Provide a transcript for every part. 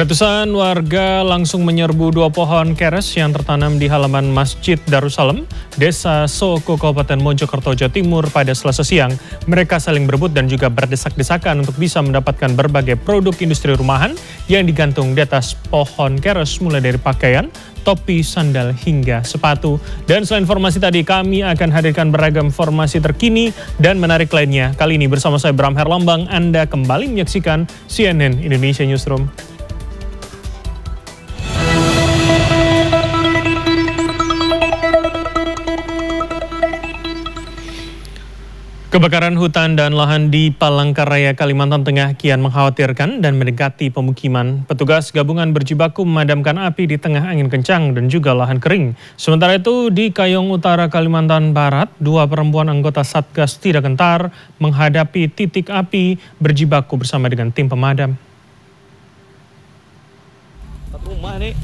Ratusan warga langsung menyerbu 2 pohon keres yang tertanam di halaman Masjid Darussalam, Desa Soko, Kabupaten Mojokerto, Jawa Timur pada Selasa siang. Mereka saling berebut dan juga berdesak-desakan untuk bisa mendapatkan berbagai produk industri rumahan yang digantung di atas pohon keres, mulai dari pakaian, topi, sandal, hingga sepatu. Dan selain informasi tadi, kami akan hadirkan beragam informasi terkini dan menarik lainnya. Kali ini bersama saya Bram Herlambang, Anda kembali menyaksikan CNN Indonesia Newsroom. Kebakaran hutan dan lahan di Palangkaraya, Kalimantan Tengah kian mengkhawatirkan dan mendekati pemukiman. Petugas gabungan berjibaku memadamkan api di tengah angin kencang dan juga lahan kering. Sementara itu di Kayong Utara, Kalimantan Barat, 2 perempuan anggota Satgas Tidak Gentar menghadapi titik api berjibaku bersama dengan tim pemadam. Rumah nih.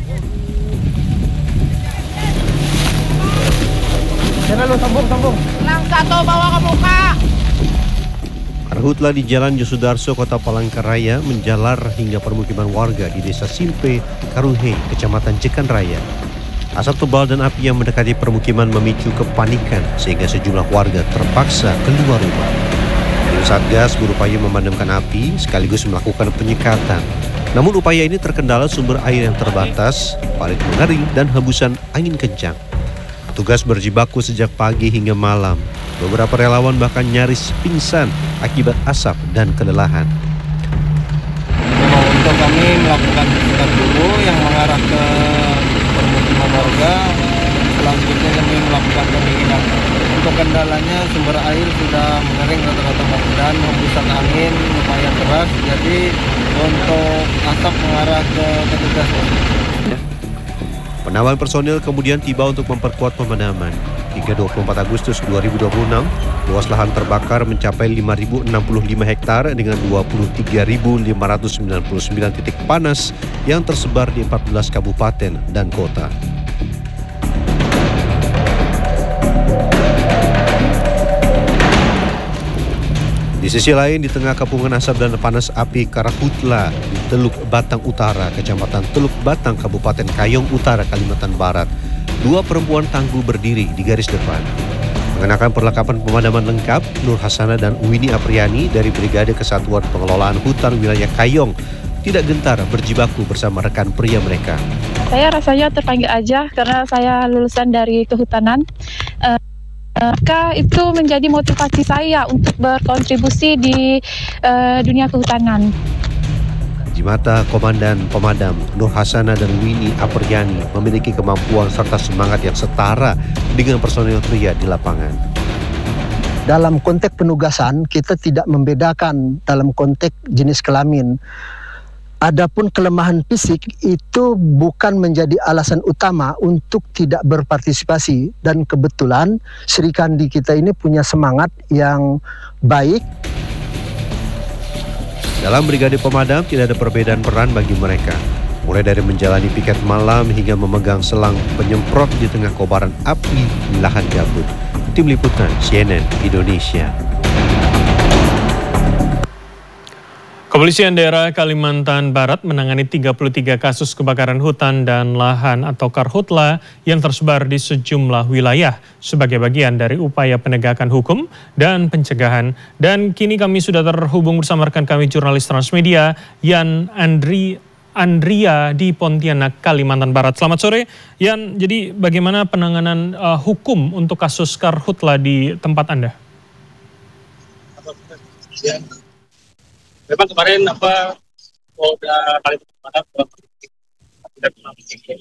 Jangan lu sambung. Nang satu bawa ke muka. Karhutla di Jalan Yosudarso, Kota Palangkaraya menjalar hingga permukiman warga di Desa Simpe, Karuhe, Kecamatan Jekan Raya. Asap tebal dan api yang mendekati permukiman memicu kepanikan sehingga sejumlah warga terpaksa keluar rumah. Tim Satgas berupaya memadamkan api sekaligus melakukan penyekatan. Namun upaya ini terkendala sumber air yang terbatas, parit mengering, dan hembusan angin kencang. Petugas berjibaku sejak pagi hingga malam. Beberapa relawan bahkan nyaris pingsan akibat asap dan kelelahan. Untuk kami melakukan penyekatan dulu yang mengarah ke permukiman warga. Selanjutnya kami melakukan pendinginan. Untuk kendalanya sumber air sudah mengering rata-rata dan hembusan angin lumayan keras. Jadi untuk asap mengarah ke petugas. Penambahan personil kemudian tiba untuk memperkuat pemadaman. Hingga 24 Agustus 2026, luas lahan terbakar mencapai 5.065 hektar dengan 23.599 titik panas yang tersebar di 14 kabupaten dan kota. Di sisi lain, di tengah kepungan asap dan panas api Karhutla di Teluk Batang Utara, Kecamatan Teluk Batang, Kabupaten Kayong Utara, Kalimantan Barat, 2 perempuan tangguh berdiri di garis depan. Mengenakan perlengkapan pemadaman lengkap, Nur Hasana dan Winnie Apriani dari Brigade Kesatuan Pengelolaan Hutan Wilayah Kayong tidak gentar berjibaku bersama rekan pria mereka. Saya rasanya terpanggil aja karena saya lulusan dari kehutanan. Maka itu menjadi motivasi saya untuk berkontribusi di dunia kehutanan. Di mata Komandan Pemadam Nur Hasana dan Winnie Apriani memiliki kemampuan serta semangat yang setara dengan personil pria di lapangan. Dalam konteks penugasan kita tidak membedakan dalam konteks jenis kelamin. Adapun kelemahan fisik itu bukan menjadi alasan utama untuk tidak berpartisipasi, dan kebetulan Sri Kandi kita ini punya semangat yang baik. Dalam Brigade Pemadam tidak ada perbedaan peran bagi mereka. Mulai dari menjalani piket malam hingga memegang selang penyemprot di tengah kobaran api di lahan gambut. Tim Liputan CNN Indonesia. Kepolisian Daerah Kalimantan Barat menangani 33 kasus kebakaran hutan dan lahan atau karhutla yang tersebar di sejumlah wilayah sebagai bagian dari upaya penegakan hukum dan pencegahan. Dan kini kami sudah terhubung bersama rekan kami jurnalis Transmedia Yan Andria di Pontianak, Kalimantan Barat. Selamat sore Yan, jadi bagaimana penanganan hukum untuk kasus karhutla di tempat Anda? Memang kemarin Polda Kalimantan Barat sudah menangani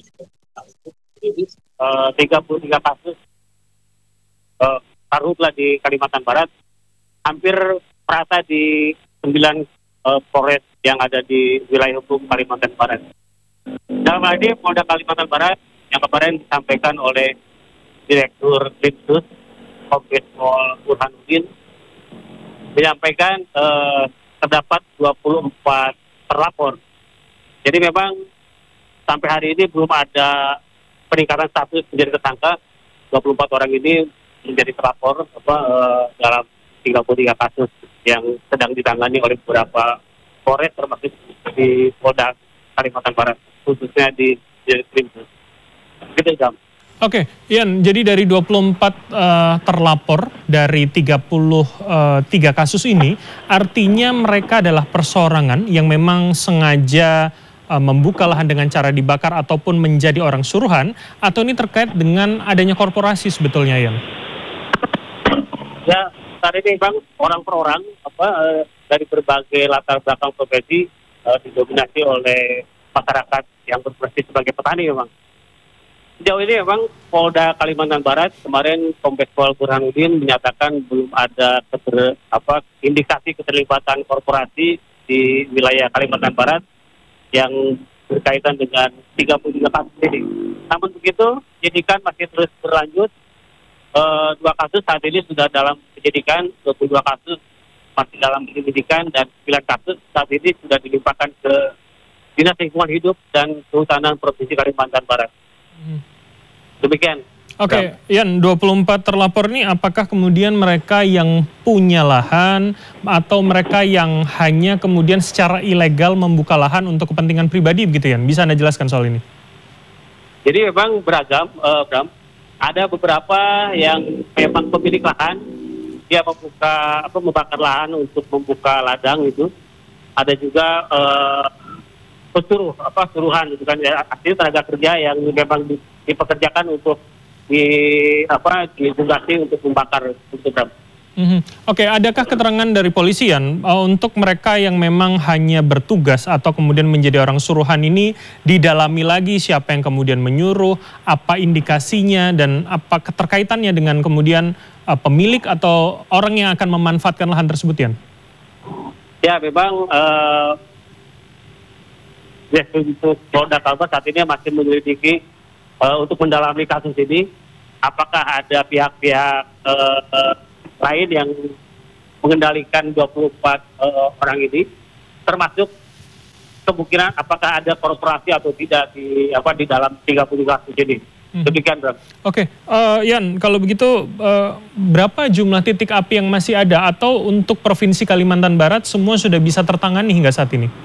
33 kasus karhutla di Kalimantan Barat, hampir merata di 9 polres yang ada di wilayah hukum Kalimantan Barat. Dalam hal ini Polda Kalimantan Barat yang kemarin disampaikan oleh Direktur Dinsus Kombes Pol Burhanuddin menyampaikan terdapat 24 terlapor. Jadi memang sampai hari ini belum ada peningkatan status menjadi tersangka. 24 orang ini menjadi terlapor dalam 33 kasus yang sedang ditangani oleh beberapa polres termasuk di Polda Kalimantan Barat, khususnya di Krimsus. Gitu, Jam. Oke, Ian, jadi dari 24 terlapor dari 33 kasus ini, artinya mereka adalah perseorangan yang memang sengaja membuka lahan dengan cara dibakar ataupun menjadi orang suruhan, atau ini terkait dengan adanya korporasi sebetulnya, Ian? Ya, saat ini Bang, orang per orang dari berbagai latar belakang profesi didominasi oleh masyarakat yang berprofesi sebagai petani, Bang. Sejauh ini memang Polda Kalimantan Barat kemarin Kombes Pol Burhanuddin menyatakan belum ada indikasi keterlibatan korporasi di wilayah Kalimantan Barat yang berkaitan dengan 33 kasus ini. Namun begitu, penyidikan masih terus berlanjut. 2 kasus saat ini sudah dalam penyidikan, 22 kasus masih dalam penyidikan, dan 9 kasus saat ini sudah dilimpahkan ke Dinas Lingkungan Hidup dan Kehutanan Provinsi Kalimantan Barat. Demikian. Oke, Ian, 24 terlapor ini apakah kemudian mereka yang punya lahan atau mereka yang hanya kemudian secara ilegal membuka lahan untuk kepentingan pribadi begitu, Ian? Bisa Anda jelaskan soal ini? Jadi memang beragam, Bram. Ada beberapa yang memang pemilik lahan, dia membakar lahan untuk membuka ladang itu. Ada juga suruhan gitu kan, artinya tenaga kerja yang memang dipekerjakan untuk ditugasi untuk membakar itu. Oke, adakah keterangan dari polisian untuk mereka yang memang hanya bertugas atau kemudian menjadi orang suruhan ini, didalami lagi siapa yang kemudian menyuruh, apa indikasinya, dan apa keterkaitannya dengan kemudian pemilik atau orang yang akan memanfaatkan lahan tersebut, Ian? Ya, memang untuk Polda Kalbar saat ini masih menyelidiki untuk mendalami kasus ini, apakah ada pihak-pihak lain yang mengendalikan 24 orang ini, termasuk kemungkinan apakah ada korporasi atau tidak di dalam 30 kasus ini. Demikian, Bram. Oke, Ian, kalau begitu berapa jumlah titik api yang masih ada, atau untuk Provinsi Kalimantan Barat semua sudah bisa tertangani hingga saat ini?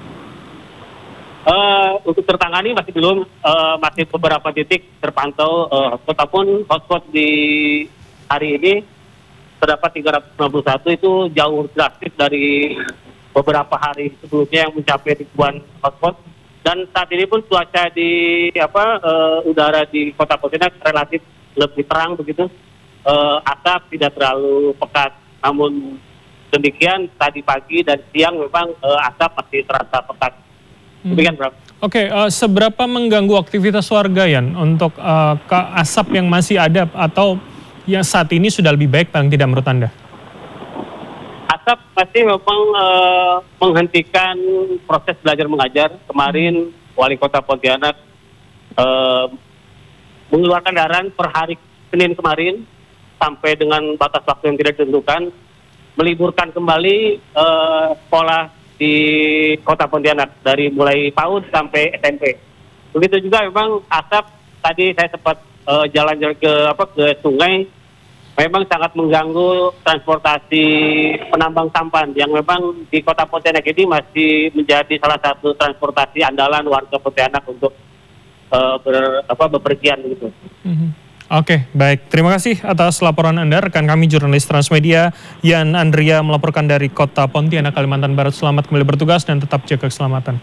Untuk tertangani masih belum, masih beberapa titik terpantau hotspot, ataupun hotspot di hari ini terdapat 391, itu jauh drastis dari beberapa hari sebelumnya yang mencapai ribuan hotspot. Dan saat ini pun cuaca di udara di Kota Pontianak relatif lebih terang begitu, asap tidak terlalu pekat. Namun demikian tadi pagi dan siang memang asap masih terasa pekat. Demikian, Bro. Oke, seberapa mengganggu aktivitas warga, Yan, untuk asap yang masih ada, atau yang saat ini sudah lebih baik paling tidak menurut Anda? Asap pasti memang menghentikan proses belajar mengajar. Kemarin Wali Kota Pontianak mengeluarkan edaran per hari Senin kemarin sampai dengan batas waktu yang tidak ditentukan, meliburkan kembali sekolah di Kota Pontianak dari mulai PAUD sampai SMP. Begitu juga memang asap, tadi saya sempat jalan-jalan ke sungai, memang sangat mengganggu transportasi penambang sampan yang memang di Kota Pontianak ini masih menjadi salah satu transportasi andalan warga Pontianak untuk bepergian gitu. Oke, baik. Terima kasih atas laporan Anda, rekan kami jurnalis Transmedia Yan Andria melaporkan dari Kota Pontianak, Kalimantan Barat. Selamat kembali bertugas dan tetap jaga keselamatan.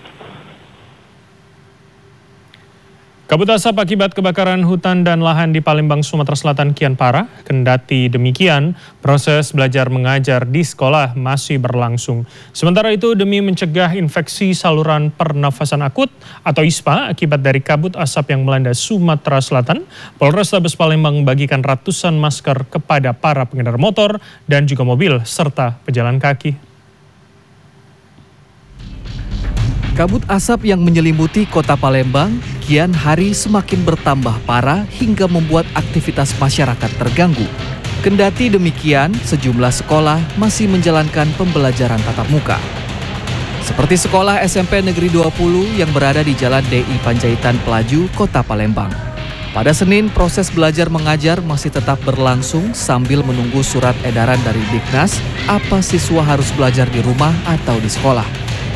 Kabut asap akibat kebakaran hutan dan lahan di Palembang, Sumatera Selatan kian parah. Kendati demikian, proses belajar mengajar di sekolah masih berlangsung. Sementara itu, demi mencegah infeksi saluran pernafasan akut atau ISPA akibat dari kabut asap yang melanda Sumatera Selatan, Polrestabes Palembang membagikan ratusan masker kepada para pengendara motor dan juga mobil serta pejalan kaki. Kabut asap yang menyelimuti kota Palembang kian hari semakin bertambah parah hingga membuat aktivitas masyarakat terganggu. Kendati demikian, sejumlah sekolah masih menjalankan pembelajaran tatap muka. Seperti sekolah SMP Negeri 20 yang berada di Jalan DI Panjaitan Pelaju, Kota Palembang. Pada Senin, proses belajar mengajar masih tetap berlangsung sambil menunggu surat edaran dari Diknas apa siswa harus belajar di rumah atau di sekolah.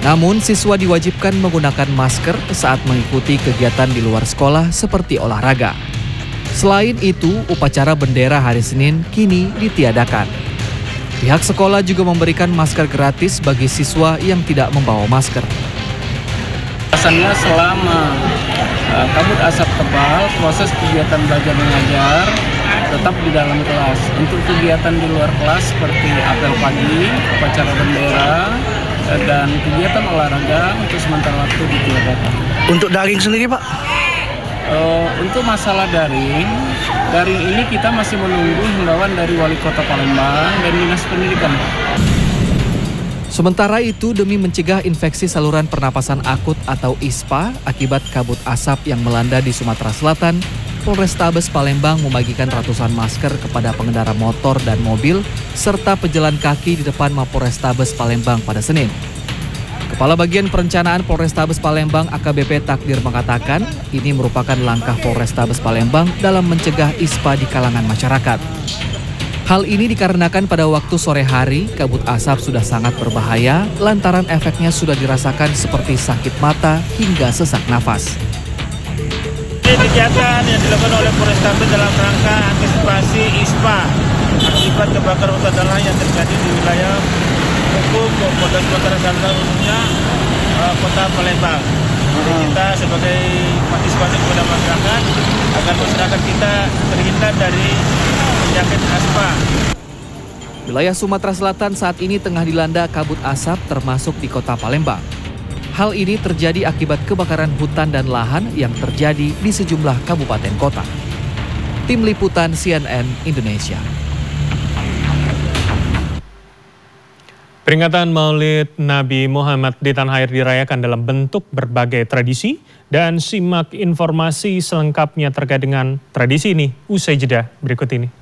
Namun, siswa diwajibkan menggunakan masker saat mengikuti kegiatan di luar sekolah seperti olahraga. Selain itu, upacara bendera hari Senin kini ditiadakan. Pihak sekolah juga memberikan masker gratis bagi siswa yang tidak membawa masker. Alasannya selama kabut asap tebal, proses kegiatan belajar mengajar tetap di dalam kelas. Untuk kegiatan di luar kelas seperti apel pagi, upacara bendera, dan kegiatan olahraga untuk sementara waktu ditiadakan. Untuk daring sendiri, Pak? Untuk masalah daring ini kita masih menunggu himbauan dari Wali Kota Palembang dan Dinas Pendidikan. Sementara itu, demi mencegah infeksi saluran pernapasan akut atau ISPA akibat kabut asap yang melanda di Sumatera Selatan, Polrestabes Palembang membagikan ratusan masker kepada pengendara motor dan mobil serta pejalan kaki di depan Mapolrestabes Palembang pada Senin. Kepala Bagian Perencanaan Polrestabes Palembang AKBP Takdir mengatakan ini merupakan langkah Polrestabes Palembang dalam mencegah ISPA di kalangan masyarakat. Hal ini dikarenakan pada waktu sore hari kabut asap sudah sangat berbahaya lantaran efeknya sudah dirasakan seperti sakit mata hingga sesak nafas. Kegiatan yang dilakukan oleh Polrestabes dalam rangka antisipasi ISPA akibat kebakaran hutan dan lahan yang terjadi di wilayah hukum Polda Sumatera Selatan khususnya Kota Palembang. Jadi kita sebagai partisipatif kepada masyarakat agar masyarakat kita terhindar dari penyakit ISPA. Wilayah Sumatera Selatan saat ini tengah dilanda kabut asap termasuk di Kota Palembang. Hal ini terjadi akibat kebakaran hutan dan lahan yang terjadi di sejumlah kabupaten kota. Tim Liputan CNN Indonesia. Peringatan Maulid Nabi Muhammad di tanah air dirayakan dalam bentuk berbagai tradisi dan simak informasi selengkapnya terkait dengan tradisi ini usai jeda berikut ini.